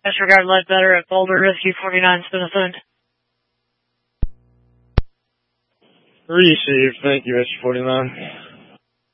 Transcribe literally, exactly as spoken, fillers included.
Disregard Ledbetter at Boulder, Rescue forty-nine, spin assigned. Received, thank you, S forty-nine.